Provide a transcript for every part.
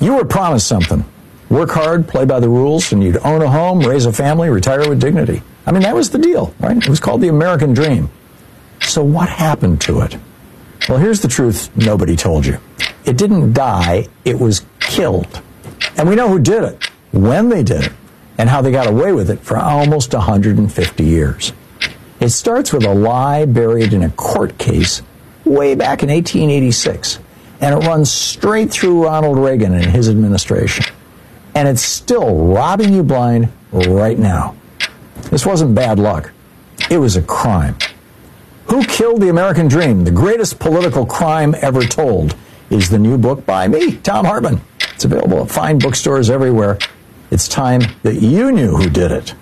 You were promised something. Work hard, play by the rules, and you'd own a home, raise a family, retire with dignity. I mean, that was the deal, right? It was called the American Dream. So what happened to it? Well, here's the truth nobody told you. It didn't die, it was killed. And we know who did it, when they did it, and how they got away with it for almost 150 years. It starts with a lie buried in a court case way back in 1886, and it runs straight through Ronald Reagan and his administration. And it's still robbing you blind right now. This wasn't bad luck. It was a crime. Who Killed the American Dream? The Greatest Political Crime Ever Told is the new book by me, Thom Hartmann. It's available at fine bookstores everywhere. It's time that you knew who did it.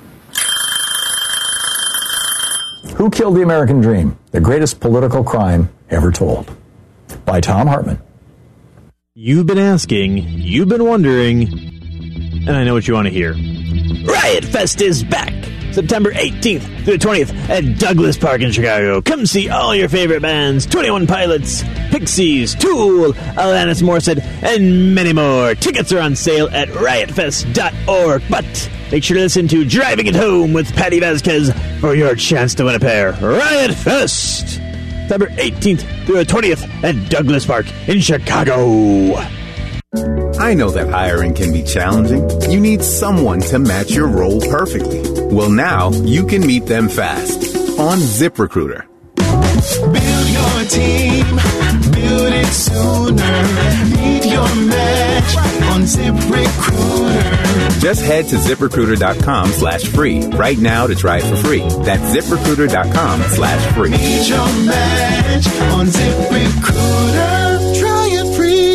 Who Killed the American Dream? The Greatest Political Crime Ever Told by Thom Hartmann. You've been asking, you've been wondering, and I know what you want to hear. Riot Fest is back! September 18th through the 20th at Douglas Park in Chicago. Come see all your favorite bands, 21 Pilots, Pixies, Tool, Alanis Morissette, and many more. Tickets are on sale at riotfest.org. But make sure to listen to Driving It Home with Patty Vasquez for your chance to win a pair. Riot Fest! September 18th through the 20th at Douglas Park in Chicago. I know that hiring can be challenging. You need someone to match your role perfectly. Well, now you can meet them fast on ZipRecruiter. Build your team, build it sooner. Meet your match on ZipRecruiter. Just head to ZipRecruiter.com/free right now to try it for free. That's ZipRecruiter.com/free. Meet your match on ZipRecruiter. Try it free.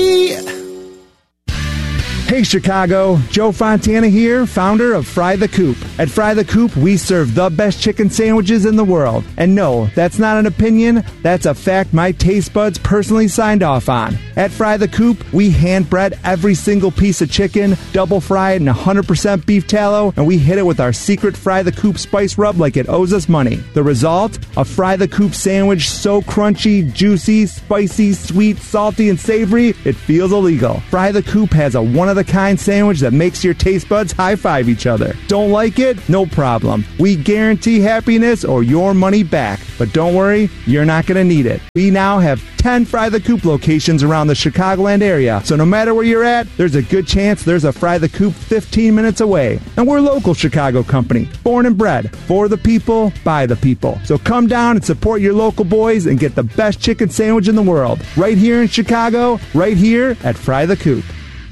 Hey Chicago, Joe Fontana here, founder of Fry the Coop. At Fry the Coop, we serve the best chicken sandwiches in the world. And no, that's not an opinion, that's a fact my taste buds personally signed off on. At Fry the Coop, we hand bread every single piece of chicken, double fry it in 100% beef tallow, and we hit it with our secret Fry the Coop spice rub like it owes us money. The result? A Fry the Coop sandwich so crunchy, juicy, spicy, sweet, salty, and savory, it feels illegal. Fry the Coop has a one-of-the-kind sandwich that makes your taste buds high-five each other. Don't like it? No problem. We guarantee happiness or your money back. But don't worry, you're not going to need it. We now have 10 Fry the Coop locations around the Chicagoland area, so no matter where you're at, there's a good chance there's a Fry the Coop 15 minutes away. And we're a local Chicago company, born and bred, for the people, by the people. So come down and support your local boys and get the best chicken sandwich in the world. Right here in Chicago, right here at Fry the Coop.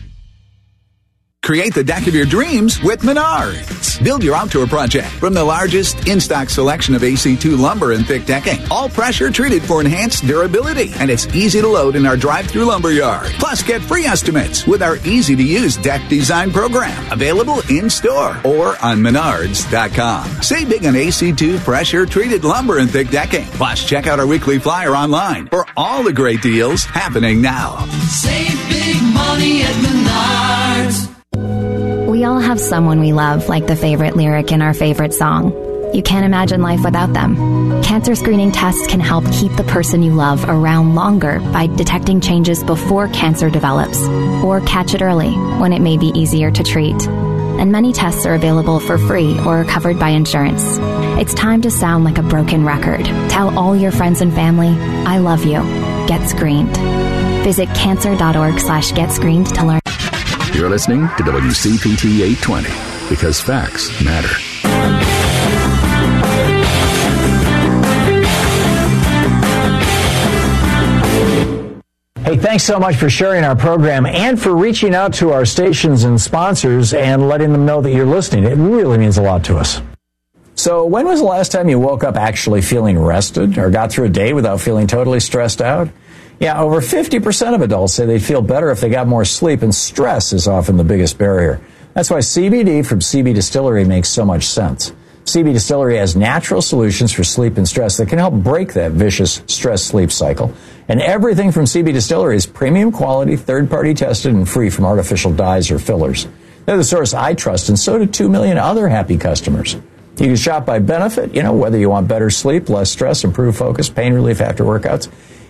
Create the deck of your dreams with Menards. Build your outdoor project from the largest in-stock selection of AC2 lumber and thick decking. All pressure treated for enhanced durability. And it's easy to load in our drive-through lumber yard. Plus, get free estimates with our easy-to-use deck design program. Available in-store or on Menards.com. Save big on AC2 pressure-treated lumber and thick decking. Plus, check out our weekly flyer online for all the great deals happening now. Save big money at Menards. We all have someone we love, like the favorite lyric in our favorite song. You can't imagine life without them. Cancer screening tests can help keep the person you love around longer by detecting changes before cancer develops, or catch it early when it may be easier to treat. And many tests are available for free or are covered by insurance. It's time to sound like a broken record. Tell all your friends and family, I love you. Get screened. Visit cancer.org/getscreened to learn. You're listening to WCPT 820 because facts matter. Hey, thanks so much for sharing our program and for reaching out to our stations and sponsors and letting them know that you're listening. It really means a lot to us. So when was the last time you woke up actually feeling rested or got through a day without feeling totally stressed out? Yeah, over 50% of adults say they'd feel better if they got more sleep, and stress is often the biggest barrier. That's why CBD from CB Distillery makes so much sense. CB Distillery has natural solutions for sleep and stress that can help break that vicious stress-sleep cycle. And everything from CB Distillery is premium quality, third-party tested, and free from artificial dyes or fillers. They're the source I trust, and so do 2 million other happy customers. You can shop by benefit, whether you want better sleep, less stress, improved focus, pain relief after workouts.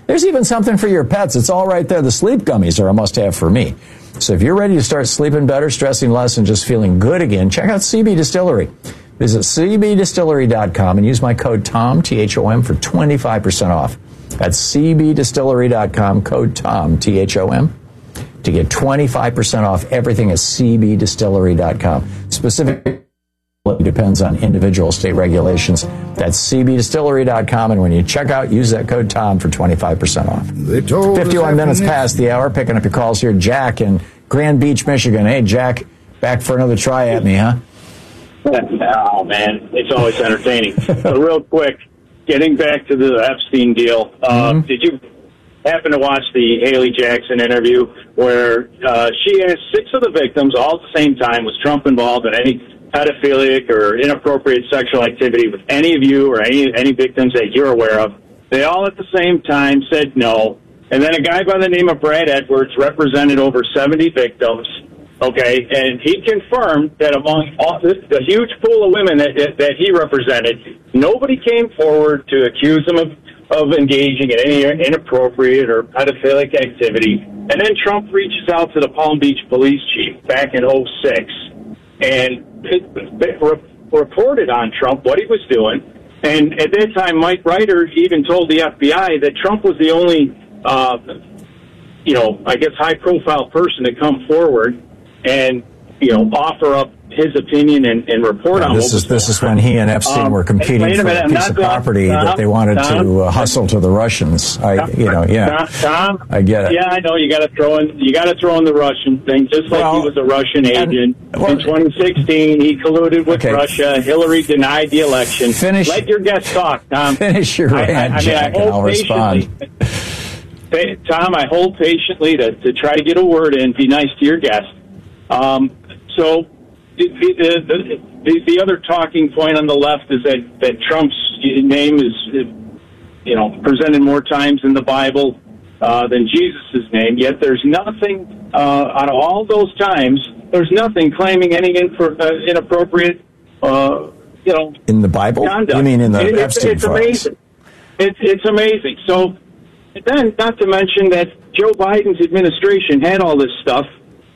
There's even something for your pets. It's all right there. The sleep gummies are a must-have for me. So if you're ready to start sleeping better, stressing less, and just feeling good again, check out CB Distillery. Visit cbdistillery.com and use my code TOM, T-H-O-M, for 25% off. That's cbdistillery.com, code TOM, T-H-O-M, to get 25% off everything at cbdistillery.com. Specifically, it depends on individual state regulations. That's cbdistillery.com, and when you check out, use that code TOM for 25% off. 51 minutes past the hour, picking up your calls here. Jack in Grand Beach, Michigan. Hey, Jack, back for another try at me, huh? Oh, man, it's always entertaining. So real quick, getting back to the Epstein deal, did you happen to watch the Haley Jackson interview where she asked 6 of the victims all at the same time, was Trump involved in any pedophilic or inappropriate sexual activity with any of you or any victims that you're aware of? They all at the same time said no. And then a guy by the name of Brad Edwards represented over 70 victims. Okay, and he confirmed that among all the huge pool of women that he represented, nobody came forward to accuse him of engaging in any inappropriate or pedophilic activity. And then Trump reaches out to the Palm Beach police chief back in 2006 and reported on Trump, what he was doing. And at that time, Mike Ryder even told the FBI that Trump was the only, I guess, high-profile person to come forward and, offer up his opinion and report on this is when he and Epstein were competing for a piece of property that they wanted to hustle to the Russians. Tom, I get it. Yeah, I know you got to throw in the Russian thing, just like he was a Russian agent. In 2016, he colluded with Russia. Hillary denied the election. Let your guest talk, Tom. Finish your rant, Jack, and I'll respond. Tom, I hold patiently to try to get a word in. Be nice to your guest. So the other talking point on the left is that Trump's name is, presented more times in the Bible than Jesus' name. Yet there's nothing out of all those times. There's nothing claiming any inappropriate, in the Bible. Conduct. You mean in the Epstein files? Amazing. It's amazing. So then, not to mention that Joe Biden's administration had all this stuff,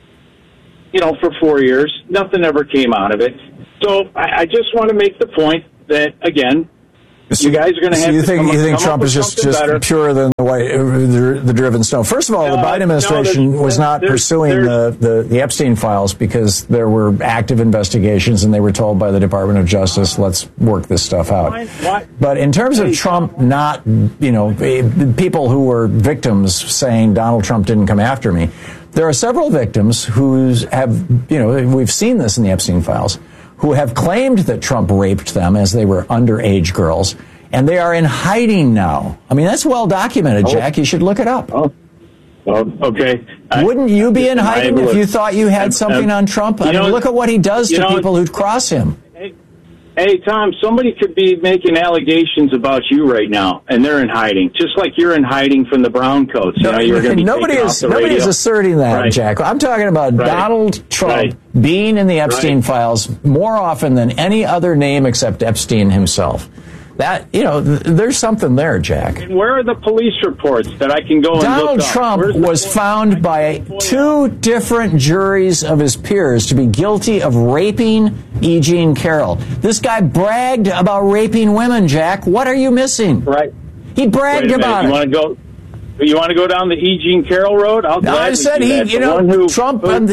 for 4 years. Nothing ever came out of it. So I just want to make the point that, again, you guys are going to have you to think Trump is just purer than the driven snow? First of all, the Biden administration was not pursuing the Epstein files because there were active investigations and they were told by the Department of Justice, let's work this stuff out. But in terms of Trump not, people who were victims saying Donald Trump didn't come after me, there are several victims who have, we've seen this in the Epstein files, who have claimed that Trump raped them as they were underage girls, and they are in hiding now. I mean, that's well documented, Jack. You should look it up. Okay. Wouldn't you be in hiding if you thought you had something on Trump? I mean, look at what he does to people who cross him. Hey, Tom, somebody could be making allegations about you right now, and they're in hiding, just like you're in hiding from the browncoats. Nobody is asserting that, Jack. I'm talking about Donald Trump being in the Epstein files more often than any other name except Epstein himself. That, there's something there, Jack. And where are the police reports that I can go and Donald look up? Trump was found by 2 different juries of his peers to be guilty of raping E. Jean Carroll. This guy bragged about raping women, Jack. What are you missing? Right. He bragged about it. You want to go down the E. Jean Carroll road? I said Trump on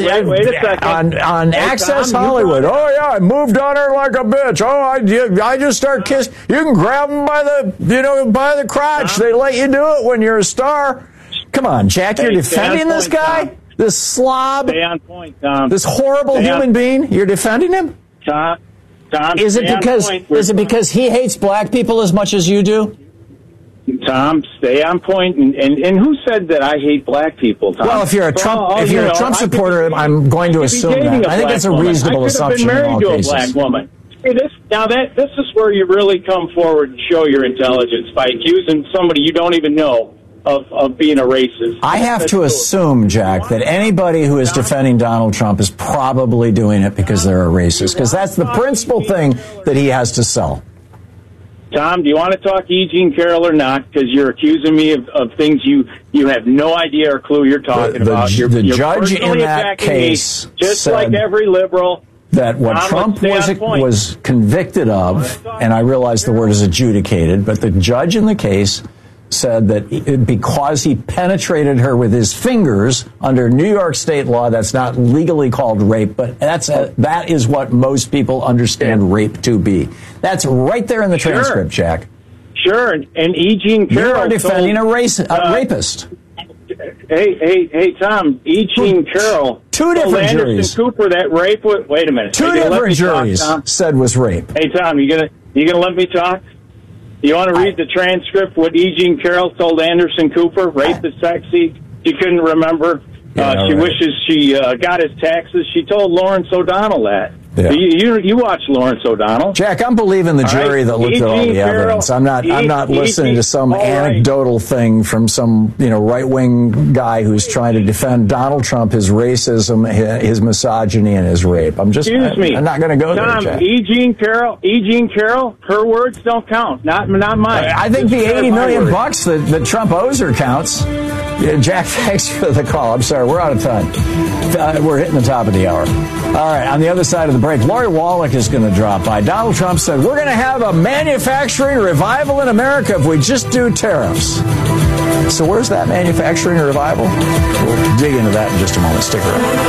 Access Hollywood. Oh yeah, I moved on her like a bitch. Oh, I just start kissing. You can grab them by the crotch. They let you do it when you're a star. Come on, Jack, you're defending this guy, Tom. This slob, stay on point, Tom. This horrible human being. You're defending him. Tom, is it because he hates black people as much as you do? Tom, stay on point. And who said that I hate black people, Tom? Well, if you're a Trump supporter, I'm going to assume that. I think it's a reasonable assumption in all cases. I could have been married to a black woman. Hey, this is where you really come forward and show your intelligence by accusing somebody you don't even know of being a racist. I have to assume, Jack, that anybody who is defending Donald Trump is probably doing it because they're a racist, because that's the principal thing that he has to sell. Tom, do you want to talk E. Jean Carroll or not? Because you're accusing me of things you have no idea or clue you're talking about. You're judge in that case just like every liberal. That what Trump was convicted of, and I realize the word is adjudicated, but the judge in the case said that because he penetrated her with his fingers under New York state law, that's not legally called rape, but that is what most people understand rape to be. That's right there in the transcript, Jack. Sure, and E. Jean Carroll. You are defending a rapist. Hey, Tom, E. Jean Carroll. Two different juries. Anderson Cooper, that rape was, wait a minute. Two different juries said was rape. Hey, Tom, you gonna let me talk? You want to read the transcript? What E. Jean Carroll told Anderson Cooper? Rape is sexy. She couldn't remember. She wishes she got his taxes. She told Lawrence O'Donnell that. Yeah. You watch Lawrence O'Donnell, Jack. I'm believing the jury that looked at all the evidence. I'm not listening to some anecdotal thing from some right wing guy who's trying to defend Donald Trump, his racism, his misogyny, and his rape. I'm not going to go there, Jack. E. Jean Carroll, her words don't count. Not mine. I think the $80 million that Trump owes her counts. Yeah, Jack, thanks for the call. I'm sorry, we're out of time. We're hitting the top of the hour. All right, on the other side of the break, Lori Wallach is going to drop by. Donald Trump said, we're going to have a manufacturing revival in America if we just do tariffs. So where's that manufacturing revival? We'll dig into that in just a moment. Stick around.